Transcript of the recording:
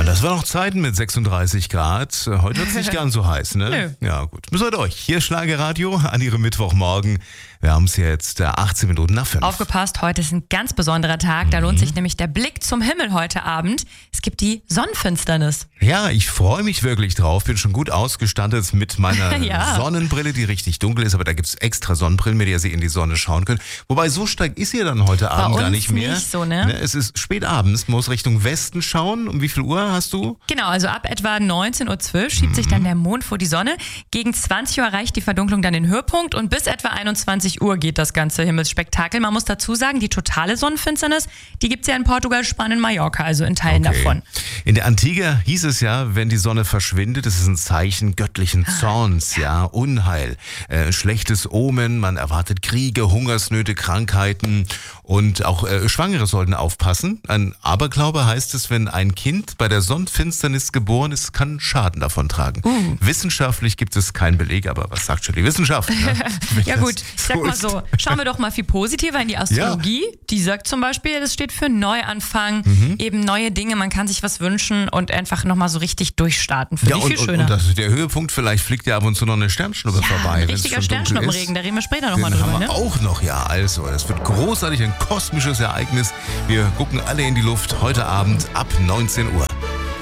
das war noch Zeiten mit 36 Grad. Heute wird es nicht ganz so heiß, ne? Nö. Ja, gut. Müssen wir durch. Hier Schlagerradio an Ihrem Mittwochmorgen. Wir haben es jetzt 18 Minuten nach 5. Aufgepasst, heute ist ein ganz besonderer Tag. Da lohnt sich nämlich der Blick zum Himmel heute Abend. Es gibt die Sonnenfinsternis. Ja, ich freue mich wirklich drauf. Bin schon gut ausgestattet mit meiner Ja. Sonnenbrille, die richtig dunkel ist. Aber da gibt es extra Sonnenbrillen, mit der Sie in die Sonne schauen können. Wobei, so stark ist sie dann heute Abend uns gar nicht mehr. nicht so, ne? Es ist spät abends, man muss Richtung Westen schauen. Um wie viel Uhr hast du? Genau, also ab etwa 19.12 Uhr schiebt sich dann der Mond vor die Sonne. Gegen 20 Uhr erreicht die Verdunklung dann den Höhepunkt und bis etwa 21 Uhr geht das ganze Himmelsspektakel. Man muss dazu sagen, die totale Sonnenfinsternis, die gibt es ja in Portugal, Spanien, Mallorca, also in Teilen davon. In der Antike hieß es ja, wenn die Sonne verschwindet, das ist ein Zeichen göttlichen Zorns, ja, Unheil, schlechtes Omen, man erwartet Kriege, Hungersnöte, Krankheiten und auch Schwangere sollten aufpassen. Ein Aberglaube heißt es, wenn ein Kind bei der Sonnenfinsternis geboren ist, kann Schaden davon tragen. Wissenschaftlich gibt es keinen Beleg, aber was sagt schon die Wissenschaft? Ne? Ja gut, ich sag mal so, schauen wir doch mal viel positiver in die Astrologie. Ja. Die sagt zum Beispiel, das steht für Neuanfang, eben neue Dinge, man kann sich was wünschen und einfach nochmal so richtig durchstarten. Finde ich viel schöner. Und das ist der Höhepunkt, vielleicht fliegt ja ab und zu noch eine Sternschnuppe vorbei. Ein richtiger Sternschnuppenregen, da reden wir später nochmal drüber. Haben wir auch noch, ja. Also, das wird großartig, ein kosmisches Ereignis. Wir gucken alle in die Luft heute Abend ab 19 Uhr.